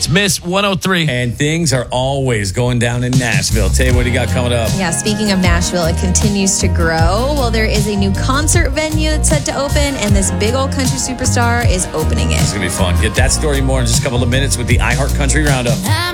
It's Miss 103. And things are always going down in Nashville. Tay, what do you got coming up? Yeah, speaking of Nashville, it continues to grow. Well, there is a new concert venue that's set to open, and this big old country superstar is opening it. It's going to be fun. Get that story more in just a couple of minutes with the iHeart Country Roundup.